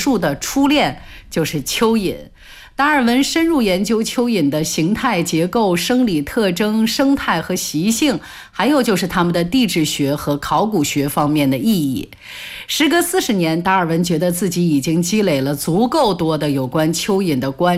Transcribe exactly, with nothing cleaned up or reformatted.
术的初恋就是蚯蚓。达尔文深入研究蚯蚓的形态、结构、生理特征、生态和习性，还有就是它们的地质学和考古学方面的意义。时隔四十年，达尔文觉得自己已经积累了足够多的有关蚯蚓的观